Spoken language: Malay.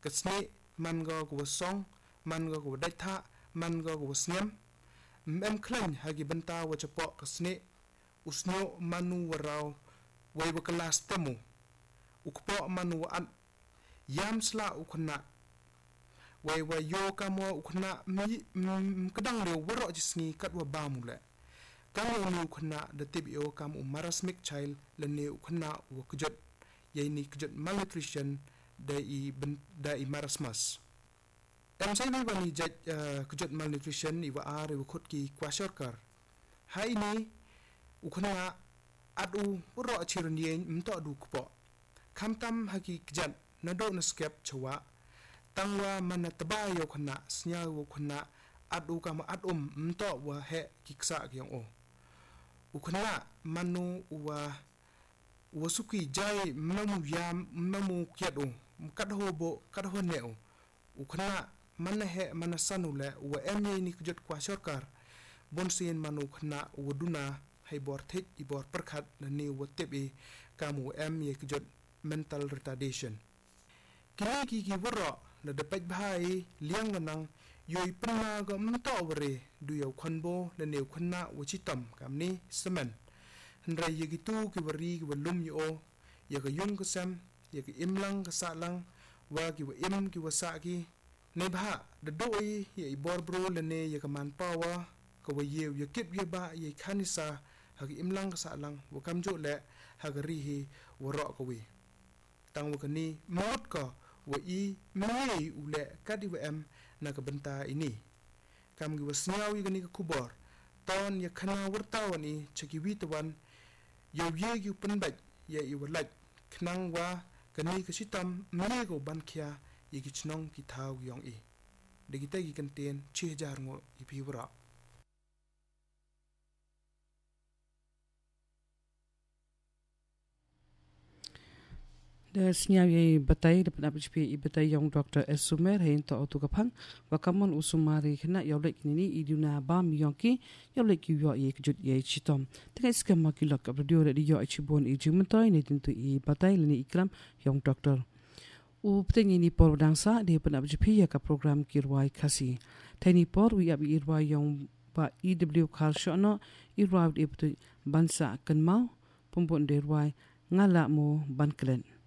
Kesne man go ko song man go ko daitha man go ko sngem klan hagi benta wa chapo kesne usnyo manu warau wai kelas temu ukpo manu an yam sla ukna wai yo kamo ukna kadang le waro jisni katwa bamule kamo nu ukna de tibio kam maras mik child le ne ukna wa kujot yaini kujot malnutrition da i marasmas sai bani jaj kujot malnutrition iwa are wa khut ki kwashorkar hai ni ukna adu waro chirnien mto adu kpo kamtam haki kjan nado na skep chawa tangwa mana tabayo khna snya wo khna adu kam mto wa he kiksa kyang o ukna manu wa suki jai mamu yam mamu kyedo kadho neo ukna mana he mana sanule wa emye ni kujot kwa sorkar bonsin manu khna wuduna hay bor thit I bor perkhat na ni wotebe kamu emye kujot mental retardation ki woro na dapat bahai liang manang yoi pernah go mento wore du yau khonbo na neu khna wachitam kamni semen hendrai yegitu ki wari ki walum yo yaga yung kesam yaga imlang kesalang wa ki wa im ki wasa ki ne bha da doi ye bor bro le ne yaga man pawa ka wa ye yakip ye ba ye khanisa hagi imlang kesalang wa kamjo le hagari hi woro ka wi tang wa kani mot ka wa I mai ule kadi wa em na ka benta ini kam gi wasnyaw yi gani ka kubor ton ya khana wartawani chaki witawan yo ye gi punbaj ya I walaj khnang wa kani ka sitam mane go bankhya yi gi chnong ki thaw yong I de gi tagi kanten 6000 ngo I pi wara da snya ye batai da pna bhp batai yong Dr. Esumer hein to tu kapang wa kamon usumari khna yolek ni iduna ba mi yonki yolek yo ye kjut ye chitom tka skema ki lok radio de yo chibon I jimtoy ni tintu I batai ni ikram yong Dr. u ptengi ni por dangsa de pna bhp ya ka program kirwai khasi tani por wi abi irwa yong ba EW khalshono irwa de bansa kanmau pumbon de rwai ngala mo banklen